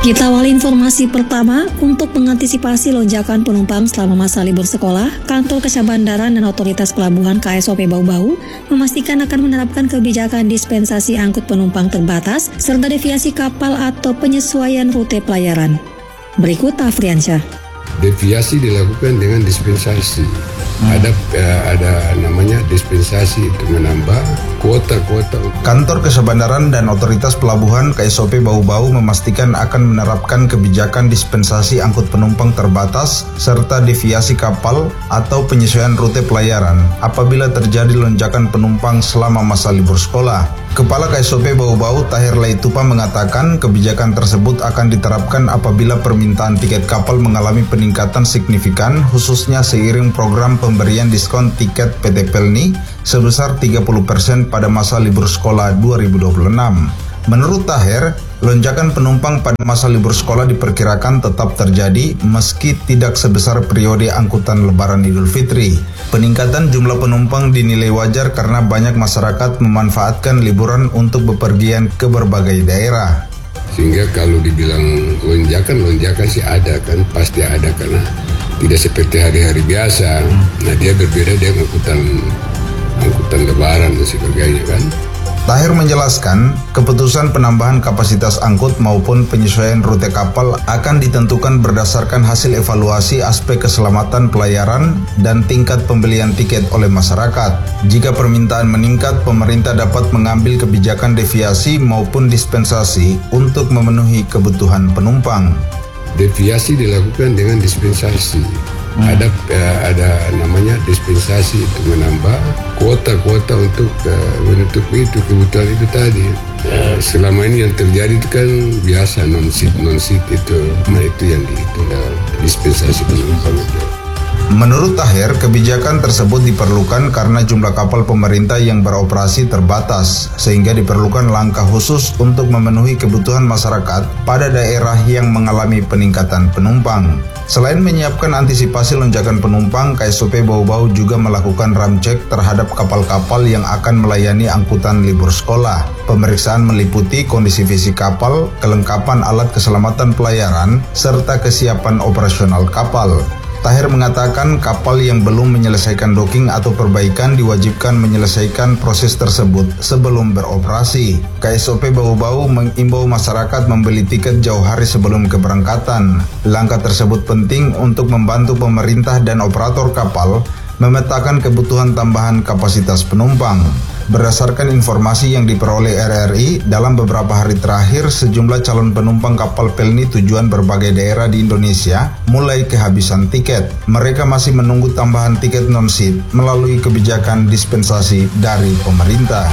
Kita awali informasi pertama. Untuk mengantisipasi lonjakan penumpang selama masa libur sekolah, Kantor Kesah Bandaran dan Otoritas Pelabuhan KSOP Bau-Bau memastikan akan menerapkan kebijakan dispensasi angkut penumpang terbatas serta deviasi kapal atau penyesuaian rute pelayaran. Berikut Afriansyah. Deviasi dilakukan dengan dispensasi. Ada namanya dispensasi untuk menambah kuota-kuota. Kantor Kesah Bandaran dan Otoritas Pelabuhan KSOP Bau-Bau memastikan akan menerapkan kebijakan dispensasi angkut penumpang terbatas serta deviasi kapal atau penyesuaian rute pelayaran apabila terjadi lonjakan penumpang selama masa libur sekolah. Kepala KSOP Bau-Bau Tahir Laitupa mengatakan kebijakan tersebut akan diterapkan apabila permintaan tiket kapal mengalami peningkatan signifikan, khususnya seiring program pemberian diskon tiket PT Pelni sebesar 30% pada masa libur sekolah 2026. Menurut Tahir, lonjakan penumpang pada masa libur sekolah diperkirakan tetap terjadi meski tidak sebesar periode angkutan Lebaran Idul Fitri. Peningkatan jumlah penumpang dinilai wajar karena banyak masyarakat memanfaatkan liburan untuk bepergian ke berbagai daerah. Sehingga kalau dibilang lonjakan sih ada kan, pasti ada karena tidak seperti hari-hari biasa. Nah dia berbeda dengan angkutan Lebaran dan sebagainya kan. Tahir menjelaskan, keputusan penambahan kapasitas angkut maupun penyesuaian rute kapal akan ditentukan berdasarkan hasil evaluasi aspek keselamatan pelayaran dan tingkat pembelian tiket oleh masyarakat. Jika permintaan meningkat, pemerintah dapat mengambil kebijakan deviasi maupun dispensasi untuk memenuhi kebutuhan penumpang. Deviasi dilakukan dengan dispensasi. Ada namanya dispensasi untuk menambah kuota-kuota untuk menutupi itu kebutuhan itu tadi. Selama ini yang terjadi itu kan biasa non-seat itu. Nah itu yang dihitung dalam dispensasi penumpang itu. Menurut Tahir, kebijakan tersebut diperlukan karena jumlah kapal pemerintah yang beroperasi terbatas, sehingga diperlukan langkah khusus untuk memenuhi kebutuhan masyarakat pada daerah yang mengalami peningkatan penumpang. Selain menyiapkan antisipasi lonjakan penumpang, KSOP Bau-Bau juga melakukan ramcek terhadap kapal-kapal yang akan melayani angkutan libur sekolah. Pemeriksaan meliputi kondisi fisik kapal, kelengkapan alat keselamatan pelayaran, serta kesiapan operasional kapal. Tahir mengatakan kapal yang belum menyelesaikan docking atau perbaikan diwajibkan menyelesaikan proses tersebut sebelum beroperasi. KSOP Bau-Bau mengimbau masyarakat membeli tiket jauh hari sebelum keberangkatan. Langkah tersebut penting untuk membantu pemerintah dan operator kapal memetakan kebutuhan tambahan kapasitas penumpang. Berdasarkan informasi yang diperoleh RRI, dalam beberapa hari terakhir sejumlah calon penumpang kapal Pelni tujuan berbagai daerah di Indonesia mulai kehabisan tiket. Mereka masih menunggu tambahan tiket non-seat melalui kebijakan dispensasi dari pemerintah.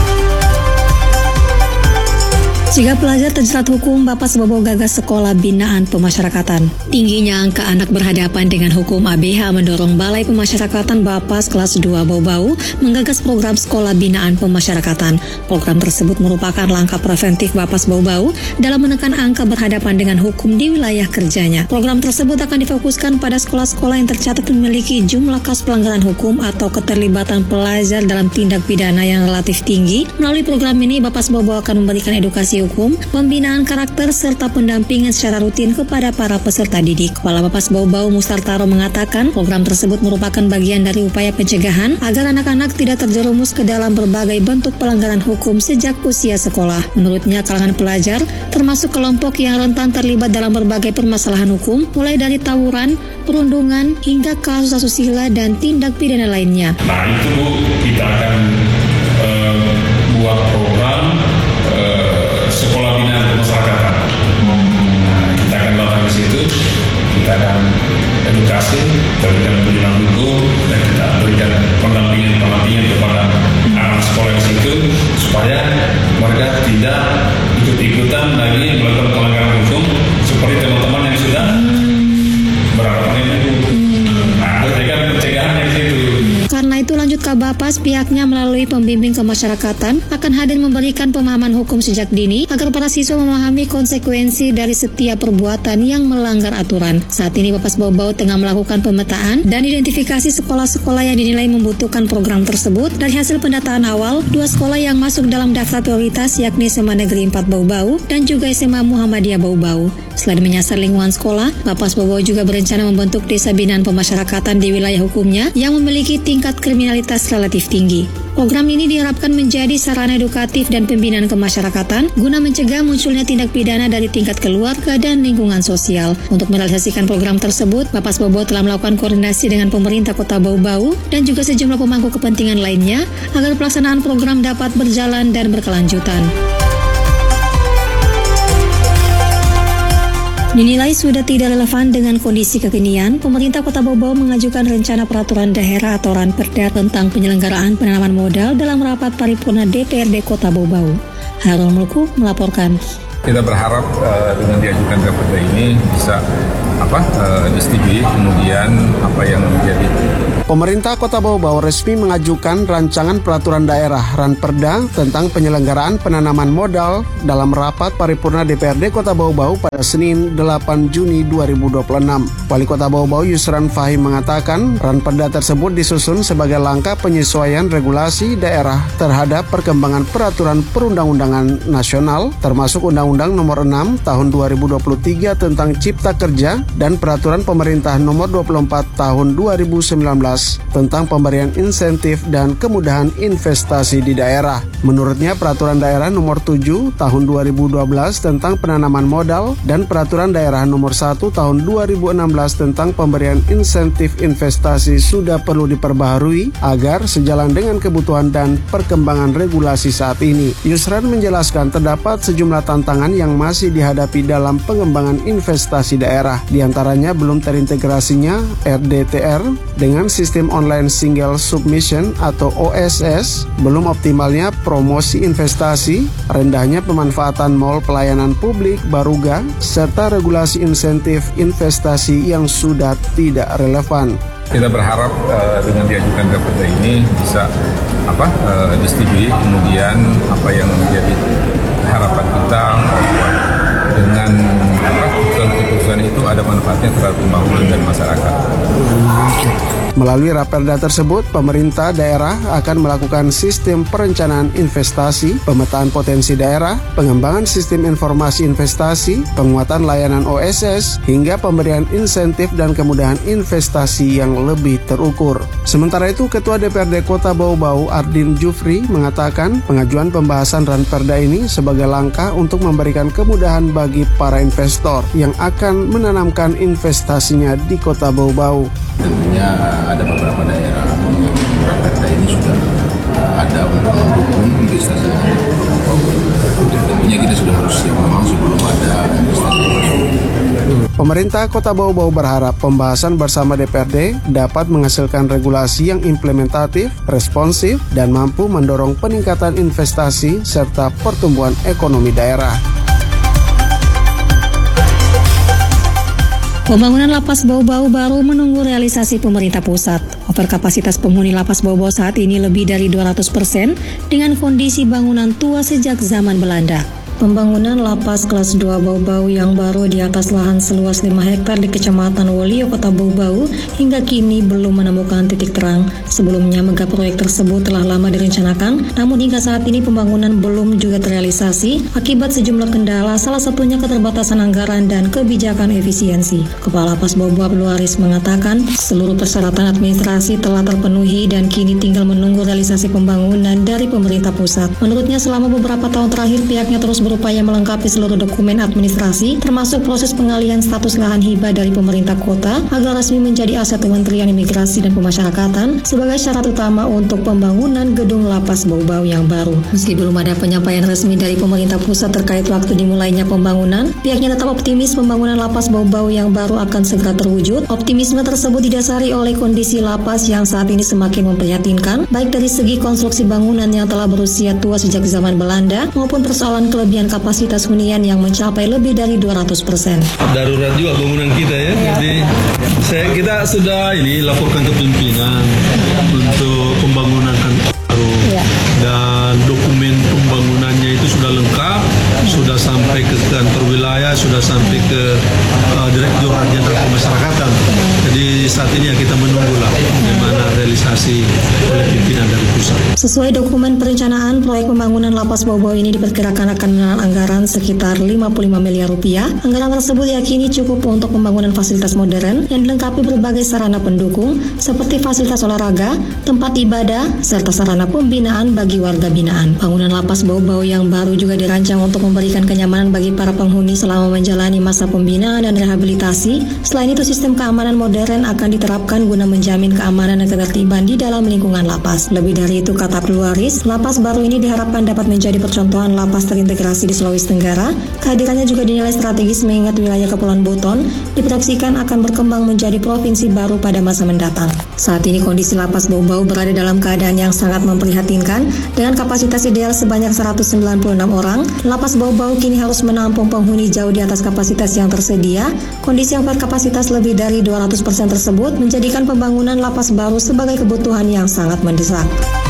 3 pelajar terjerat hukum Bapas Bau-Bau gagas sekolah binaan pemasyarakatan. Tingginya angka anak berhadapan dengan hukum ABH mendorong Balai Pemasyarakatan Bapas kelas 2 Bau-Bau menggagas program sekolah binaan pemasyarakatan. Program tersebut merupakan langkah preventif Bapas Bau-Bau dalam menekan angka berhadapan dengan hukum di wilayah kerjanya. Program tersebut akan difokuskan pada sekolah-sekolah yang tercatat memiliki jumlah kasus pelanggaran hukum atau keterlibatan pelajar dalam tindak pidana yang relatif tinggi. Melalui program ini, Bapas Bau-Bau akan memberikan edukasi hukum, pembinaan karakter, serta pendampingan secara rutin kepada para peserta didik. Kepala Bapas Bau-Bau Mustartaro mengatakan program tersebut merupakan bagian dari upaya pencegahan agar anak-anak tidak terjerumus ke dalam berbagai bentuk pelanggaran hukum sejak usia sekolah. Menurutnya, kalangan pelajar termasuk kelompok yang rentan terlibat dalam berbagai permasalahan hukum, mulai dari tawuran, perundungan, hingga kasus asusila dan tindak pidana lainnya. Nah itu Bu, kita akan buat program sekolah binaan pemasyarakatan. Kita akan lakukan di situ, kita akan edukasi, berikan pendidikan hukum, dan kita berikan pendampingan kepada anak sekolah di situ supaya mereka tidak ikut-ikutan lagi melakukan pelanggaran hukum seperti teman-teman yang sudah berhadapan dengan hukum. Nah, berikan pencegahan di situ. Karena itu lanjut kabar Bapas, pihaknya melalui pembimbing kemasyarakatan akan hadir memberikan pemahaman hukum sejak dini agar para siswa memahami konsekuensi dari setiap perbuatan yang melanggar aturan. Saat ini Bapas Bau-Bau tengah melakukan pemetaan dan identifikasi sekolah-sekolah yang dinilai membutuhkan program tersebut. Dari hasil pendataan awal, 2 sekolah yang masuk dalam daftar prioritas yakni SMA Negeri 4 Bau-Bau dan juga SMA Muhammadiyah Bau-Bau. Selain menyasar lingkungan sekolah, Bapas Bau-Bau juga berencana membentuk desa binaan pemasyarakatan di wilayah hukumnya yang memiliki tingkat kriminalitas relatif tinggi. Program ini diharapkan menjadi sarana edukatif dan pembinaan kemasyarakatan guna mencegah munculnya tindak pidana dari tingkat keluarga dan lingkungan sosial. Untuk merealisasikan program tersebut, Bapas Bau-Bau telah melakukan koordinasi dengan pemerintah Kota Bau-Bau dan juga sejumlah pemangku kepentingan lainnya agar pelaksanaan program dapat berjalan dan berkelanjutan. Dinilai sudah tidak relevan dengan kondisi kekinian, pemerintah Kota Bau-Bau mengajukan rencana peraturan daerah atau Ranperda tentang penyelenggaraan penanaman modal dalam rapat paripurna DPRD Kota Bau-Bau. Harul Mulku melaporkan. Kita berharap dengan diajukan Ranperda ini bisa disetujui, kemudian apa yang menjadi. Pemerintah Kota Bau-Bau resmi mengajukan rancangan peraturan daerah Ranperda tentang penyelenggaraan penanaman modal dalam rapat paripurna DPRD Kota Bau-Bau pada Senin 8 Juni 2026. Wali Kota Bau-Bau Yusran Fahim mengatakan Ranperda tersebut disusun sebagai langkah penyesuaian regulasi daerah terhadap perkembangan peraturan perundang-undangan nasional termasuk Undang-Undang Nomor 6 Tahun 2023 tentang Cipta Kerja dan Peraturan Pemerintah Nomor 24 Tahun 2019 tentang pemberian insentif dan kemudahan investasi di daerah. Menurutnya Peraturan Daerah Nomor 7 Tahun 2012 tentang penanaman modal dan Peraturan Daerah Nomor 1 Tahun 2016 tentang pemberian insentif investasi sudah perlu diperbaharui agar sejalan dengan kebutuhan dan perkembangan regulasi saat ini. Yusran menjelaskan terdapat sejumlah tantangan yang masih dihadapi dalam pengembangan investasi daerah. Di antaranya belum terintegrasinya RDTR dengan sistem online single submission atau OSS, belum optimalnya promosi investasi, rendahnya pemanfaatan mall pelayanan publik Baruga, serta regulasi insentif investasi yang sudah tidak relevan. Kita berharap dengan diajukan Ranperda ini bisa disetujui, kemudian apa yang menjadi harapan kita dengan keputusan itu ada manfaatnya terhadap pembangunan dan masyarakat. Melalui Ranperda tersebut, pemerintah daerah akan melakukan sistem perencanaan investasi, pemetaan potensi daerah, pengembangan sistem informasi investasi, penguatan layanan OSS, hingga pemberian insentif dan kemudahan investasi yang lebih terukur. Sementara itu, Ketua DPRD Kota Bau-Bau Ardin Jufri mengatakan pengajuan pembahasan Ranperda ini sebagai langkah untuk memberikan kemudahan bagi para investor yang akan menanamkan investasinya di Kota Bau-Bau. Tentunya ada beberapa daerah yang Ranperda ini sudah ada untuk mendukung investasi yang ada di Bau. Tentunya kita sudah harus siap memang sebelum ada investasi. Pemerintah Kota Bau-Bau berharap pembahasan bersama DPRD dapat menghasilkan regulasi yang implementatif, responsif, dan mampu mendorong peningkatan investasi serta pertumbuhan ekonomi daerah. Pembangunan Lapas Bau-Bau baru menunggu realisasi pemerintah pusat. Overkapasitas penghuni Lapas Bau-Bau saat ini lebih dari 200% dengan kondisi bangunan tua sejak zaman Belanda. Pembangunan lapas kelas 2 Bau-Bau yang baru di atas lahan seluas 5 hektar di Kecamatan Wolio, Kota Bau-Bau hingga kini belum menemukan titik terang. Sebelumnya mega proyek tersebut telah lama direncanakan, namun hingga saat ini pembangunan belum juga terrealisasi akibat sejumlah kendala, salah satunya keterbatasan anggaran dan kebijakan efisiensi. Kepala Lapas Bau-Bau Abdul Haris mengatakan seluruh persyaratan administrasi telah terpenuhi dan kini tinggal menunggu realisasi pembangunan dari pemerintah pusat. Menurutnya selama beberapa tahun terakhir pihaknya terus berupaya melengkapi seluruh dokumen administrasi termasuk proses pengalihan status lahan hibah dari pemerintah kota agar resmi menjadi aset Kementerian Imigrasi dan Pemasyarakatan sebagai syarat utama untuk pembangunan gedung Lapas Bau-Bau yang baru. Meski belum ada penyampaian resmi dari pemerintah pusat terkait waktu dimulainya pembangunan, pihaknya tetap optimis pembangunan Lapas Bau-Bau yang baru akan segera terwujud. Optimisme tersebut didasari oleh kondisi lapas yang saat ini semakin memprihatinkan, baik dari segi konstruksi bangunan yang telah berusia tua sejak zaman Belanda maupun persoalan kelebihan kemudian kapasitas hunian yang mencapai lebih dari 200%. Darurat juga bangunan kita ya. Jadi kita sudah laporkan ke pimpinan untuk pembangunan baru dan dokumen pembangunannya itu sudah lengkap, sudah sampai ke kantor wilayah, sudah sampai ke Direktorat Jenderal Pemasyarakatan. Jadi saat ini ya kita menunggulah bagaimana realisasi oleh pimpinan dari pusat. Sesuai dokumen perencanaan, proyek pembangunan Lapas Bau-Bau ini diperkirakan akan menelan anggaran sekitar 55 miliar rupiah. Anggaran tersebut diyakini cukup untuk pembangunan fasilitas modern yang dilengkapi berbagai sarana pendukung seperti fasilitas olahraga, tempat ibadah, serta sarana pembinaan bagi warga binaan. Bangunan Lapas Bau-Bau yang baru juga dirancang untuk memberikan kenyamanan bagi para penghuni selama menjalani masa pembinaan dan rehabilitasi. Selain itu, sistem keamanan modern akan diterapkan guna menjamin keamanan dan ketertiban di dalam lingkungan lapas. Lebih dari itu, kata Pluaris, lapas baru ini diharapkan dapat menjadi percontohan lapas terintegrasi di Sulawesi Tenggara. Kehadirannya juga dinilai strategis mengingat wilayah Kepulauan Buton diproyeksikan akan berkembang menjadi provinsi baru pada masa mendatang. Saat ini kondisi Lapas Bau-Bau berada dalam keadaan yang sangat memprihatinkan. Dengan kapasitas ideal sebanyak 196 orang, Lapas Bau-Bau kini harus menampung penghuni jauh di atas kapasitas yang tersedia. Kondisi yang berkapasitas lebih dari 200% tersebut menjadikan pembangunan lapas baru sebagai kebutuhan yang sangat mendesak.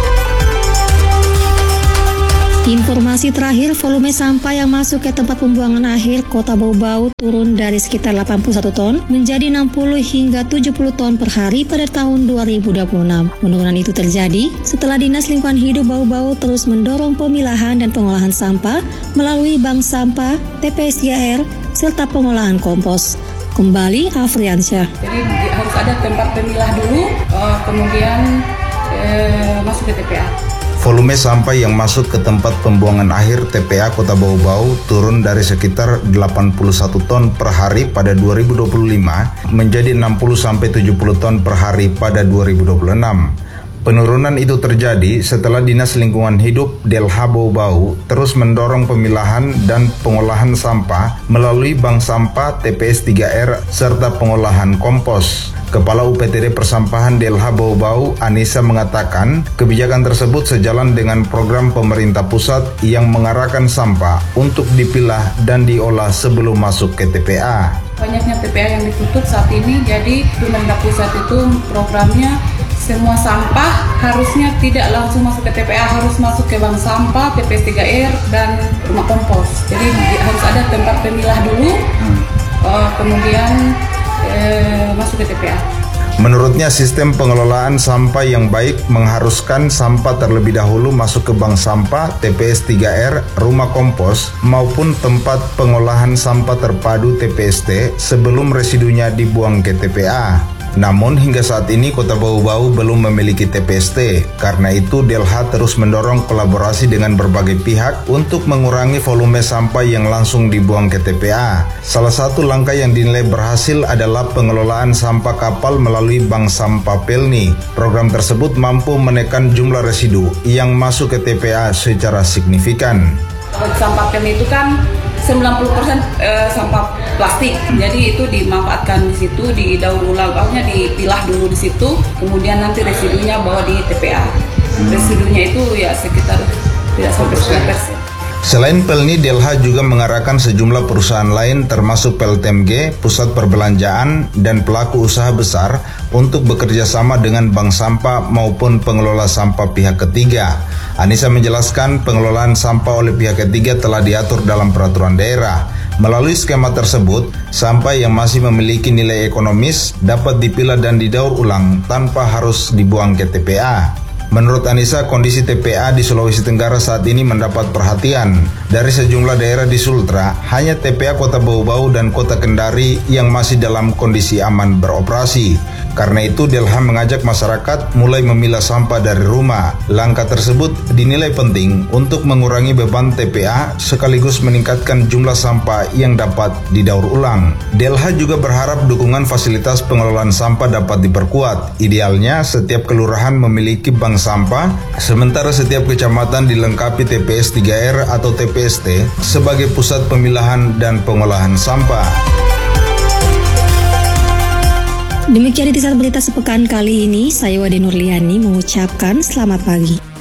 Informasi terakhir, volume sampah yang masuk ke tempat pembuangan akhir Kota Bau-Bau turun dari sekitar 81 ton menjadi 60 hingga 70 ton per hari pada tahun 2026. Penurunan itu terjadi setelah Dinas Lingkungan Hidup Bau-Bau terus mendorong pemilahan dan pengolahan sampah melalui bank sampah, TPS 3R, serta pengolahan kompos. Kembali Afriansyah. Jadi harus ada tempat pemilah dulu, kemudian masuk ke TPA. Volume sampah yang masuk ke tempat pembuangan akhir TPA Kota Bau-Bau turun dari sekitar 81 ton per hari pada 2025 menjadi 60-70 ton per hari pada 2026. Penurunan itu terjadi setelah Dinas Lingkungan Hidup DLH Bau-Bau terus mendorong pemilahan dan pengolahan sampah melalui bank sampah TPS 3R serta pengolahan kompos. Kepala UPTD Persampahan DLH Bau-Bau, Anissa, mengatakan kebijakan tersebut sejalan dengan program pemerintah pusat yang mengarahkan sampah untuk dipilah dan diolah sebelum masuk ke TPA. Banyaknya TPA yang ditutup saat ini, jadi Kemendak Pusat itu programnya semua sampah harusnya tidak langsung masuk ke TPA, harus masuk ke bank sampah, TPS 3R, dan rumah kompos. Jadi harus ada tempat pemilah dulu, kemudian masuk ke TPA. Menurutnya, sistem pengelolaan sampah yang baik mengharuskan sampah terlebih dahulu masuk ke bank sampah, TPS 3R, rumah kompos, maupun tempat pengolahan sampah terpadu TPST sebelum residunya dibuang ke TPA. Namun hingga saat ini Kota Bau-Bau belum memiliki TPST. Karena itu DLH terus mendorong kolaborasi dengan berbagai pihak untuk mengurangi volume sampah yang langsung dibuang ke TPA. Salah satu langkah yang dinilai berhasil adalah pengelolaan sampah kapal melalui Bank Sampah Pelni. Program tersebut mampu menekan jumlah residu yang masuk ke TPA secara signifikan. Sampah Pelni itu kan 90% sampah plastik, jadi itu dimanfaatkan di situ, didaur ulang, dipilah dulu di situ, kemudian nanti residunya bawa di TPA. Residunya itu ya sekitar tidak sampai 10%. Selain Pelni, DLH juga mengarahkan sejumlah perusahaan lain termasuk PLTMG, Pusat Perbelanjaan, dan pelaku usaha besar untuk bekerja sama dengan bank sampah maupun pengelola sampah pihak ketiga. Anissa menjelaskan pengelolaan sampah oleh pihak ketiga telah diatur dalam peraturan daerah. Melalui skema tersebut, sampah yang masih memiliki nilai ekonomis dapat dipilah dan didaur ulang tanpa harus dibuang ke TPA. Menurut Anissa, kondisi TPA di Sulawesi Tenggara saat ini mendapat perhatian. Dari sejumlah daerah di Sultra, hanya TPA Kota Bau-Bau dan Kota Kendari yang masih dalam kondisi aman beroperasi. Karena itu, DLH mengajak masyarakat mulai memilah sampah dari rumah. Langkah tersebut dinilai penting untuk mengurangi beban TPA sekaligus meningkatkan jumlah sampah yang dapat didaur ulang. DLH juga berharap dukungan fasilitas pengelolaan sampah dapat diperkuat. Idealnya, setiap kelurahan memiliki bank sampah, sementara setiap kecamatan dilengkapi TPS 3R atau TPST sebagai pusat pemilahan dan pengolahan sampah. Demikian intisar berita sepekan kali ini, saya Wade Nurliani mengucapkan selamat pagi.